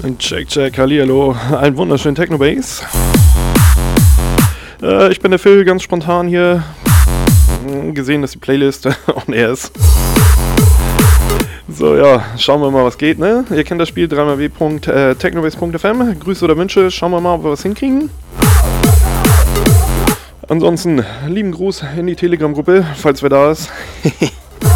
Check, check, hallihallo, einen wunderschönen Technobase. Ich bin der Phil, ganz spontan hier. Gesehen, dass die Playlist on air ist. So, ja, schauen wir mal, was geht, ne? Ihr kennt das Spiel, 3xw.technobase.fm. Grüße oder Wünsche, schauen wir mal, ob wir was hinkriegen. Ansonsten, lieben Gruß in die Telegram-Gruppe, falls wer da ist.